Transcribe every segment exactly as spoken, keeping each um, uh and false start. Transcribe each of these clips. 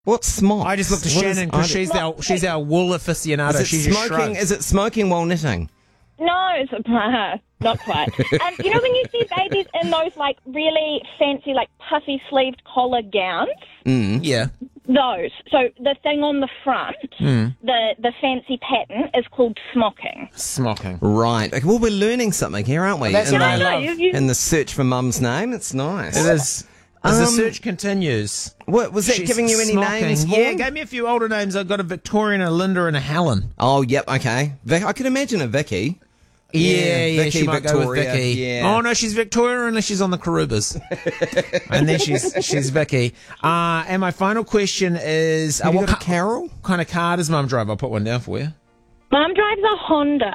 What's smocks? I just looked at What Shannon is- because I- she's our she's our wool aficionado. Is it She just smoking? shrugged. Is it smoking while knitting? No, it's not quite. um, you know when you see babies in those like really fancy, like puffy sleeved collar gowns? Yeah. Those. So the thing on the front, Mm. the the fancy pattern is called smocking. Smocking. Right. Okay, well, we're learning something here, aren't we? That's in, what I the, love. you, you, in the search for mum's name. It's nice. It is. As the Um, search continues. What was that she's giving you any smocking. names? Yeah, Vaughan? gave me a few older names. I've got a Victorian, a Linda, and a Helen. Oh, yep. Okay. Vic, I could imagine a Vicky. Yeah, yeah, Vicky, she might go with Victoria, Vicky. yeah. Oh no, she's Victoria unless she's on the Carubas, and then she's she's Vicky. Uh, and my final question is, uh, Have you what got a ki- Carol? kind of car does Mum drive? I'll put one down for you. Mum drives a Honda.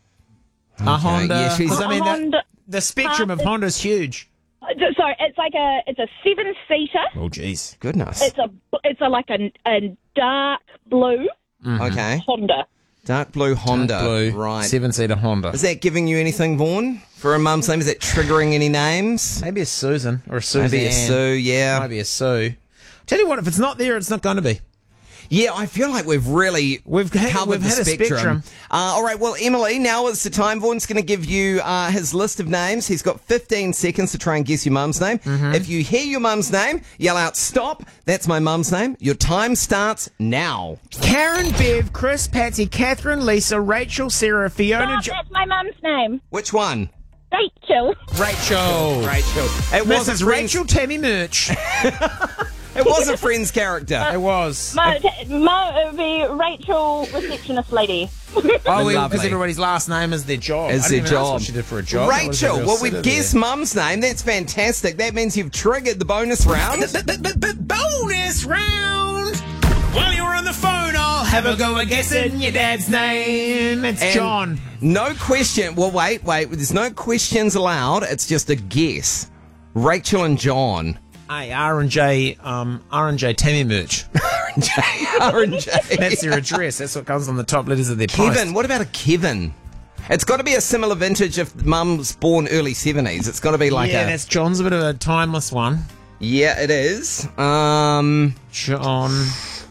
A Honda. yeah, she's- 'Cause, I A mean, the, Honda. the spectrum of Honda's huge. Uh, Sorry, it's like a it's a seven seater. Oh, jeez. Goodness. It's a it's a like a, a dark blue Okay. Honda. Dark blue Honda. Blue, Right. seven-seater Honda. Is that giving you anything, Vaughan? For a mum's name? Is that triggering any names? Maybe a Susan or a Suzanne. Maybe a Sue, yeah. Maybe a Sue. Tell you what, if it's not there, it's not going to be. Yeah, I feel like we've really We've had- covered we've the had a spectrum. spectrum. Uh, all right, well, Emily, now is the time. Vaughan's going to give you uh, his list of names. He's got fifteen seconds to try and guess your mum's name. Mm-hmm. If you hear your mum's name, yell out, stop. That's my mum's name. Your time starts now. Karen, Bev, Chris, Patsy, Catherine, Lisa, Rachel, Sarah, Fiona, Oh, jo- that's my mum's name. Which one? Rachel. Rachel. Rachel. It This wasn't is Friends- Rachel Tammy Merch. It was a Friends character. It was. My, my, it would be Rachel, receptionist lady. Oh, Lovely. because everybody's last name is their job. Is I their didn't even ask job. what she did for a job. That was a Rachel, real well, we've sitter guessed there. mum's name. That's fantastic. That means you've triggered the bonus round. Bonus round. While you're on the phone, I'll have a go at guessing your dad's name. It's And John. No question. Well, wait, wait. There's no questions allowed. It's just a guess. Rachel and John. Hey, R and J, um, R and J Tammy Merch. R and J. R and J. That's their address. That's what comes on the top letters of their Kevin. post. What about a Kevin? It's got to be a similar vintage if mum's born early seventies. It's got to be like yeah, a... that's John's a bit of a timeless one. Yeah, it is. Um, John.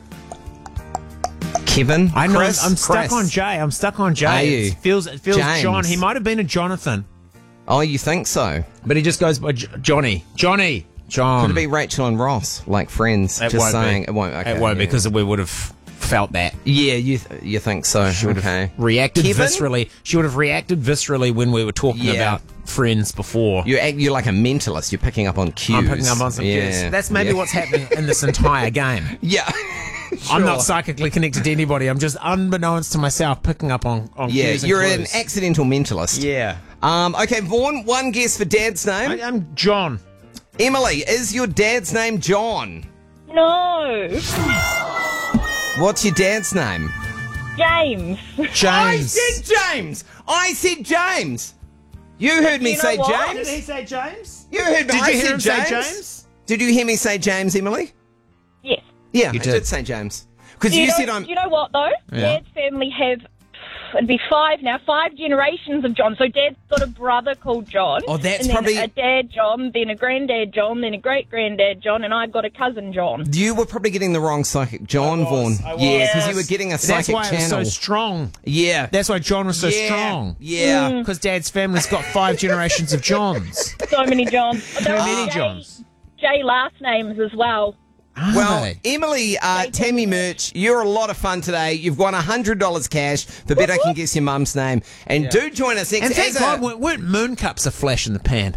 Kevin. I know. Chris, I'm, I'm stuck Chris. on J. I'm stuck on J. Are you? It feels, it feels James. John. He might have been a Jonathan, Oh, you think so? but he just goes by J- Johnny. Johnny. John. Could it be Rachel and Ross, like friends? It just won't saying. be. It won't. Okay, it won't yeah. because we would have felt that. Yeah, you th- you think so? She would okay. have reacted Kevin? viscerally. She would have reacted viscerally when we were talking Yeah. about friends before. You act, you're like a mentalist. You're picking up on cues. I'm picking up on some yeah. cues. That's maybe yeah. what's happening in this entire game. Yeah. I'm not Sure. psychically connected to anybody. I'm just unbeknownst to myself picking up on, on Yeah, cues and you're clues. an accidental mentalist. Yeah. Um. Okay, Vaughan. One guess for Dad's name. I, I'm John. Emily, is your dad's name John? No. What's your dad's name? James. I James. said James. I said James. You heard me You know say what? James. Did he say James? You heard me. Did I you hear said him James. say James? Did you hear me say James, Emily? Yes. Yeah, You I did. did say James. Because Do you, you, know, said I'm. do you know what, though? Yeah. Dad's family have, it'd be five now, five generations of John. So Dad's got a brother called John. Oh, that's and then probably- a dad John, then a granddad John, then a great-granddad John, and I've got a cousin John. You were probably getting the wrong psychic John, I was, Vaughan. I was. Yeah, because you were getting a That's psychic why it was channel. so strong. yeah. That's why John was so yeah. strong. Yeah. Because Dad's family's got five generations of Johns. So many Johns. So many Jay- Johns. Jay last names as well. Are Well, they? Emily, uh, Tammy Merch, you're a lot of fun today. You've won one hundred dollars cash for Bet I Can Guess Your Mum's Name. And do join us next And thank as a- God, weren't- weren't moon cups a flash in the pan?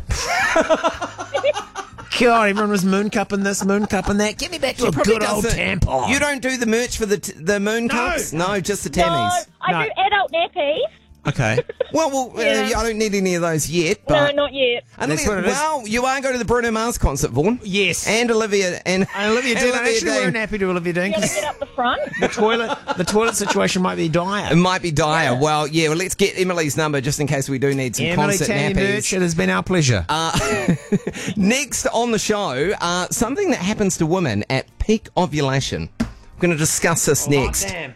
God, everyone was moon cupping this, moon cupping that. Get me back to She a probably good old does it- tampon. You don't do the merch for the t- the moon cups? No, just the No, Tammys. I No. do adult nappies. Okay. Well, well uh, Yeah. I don't need any of those yet. No, But not yet. And That's look, what it is. well, you are going to the Bruno Mars concert, Vaughan. Yes. And Olivia and, And Olivia Dean, I actually Dean. weren't happy to Olivia Dean You gotta because get up the front. the toilet, the toilet situation might be dire. It might be dire. Well, yeah, well, let's get Emily's number just in case we do need some Emily concert Tammy nappies. Merch, it has been our pleasure. Uh, next on the show, uh, something that happens to women at peak ovulation. We're going to discuss this next. damn.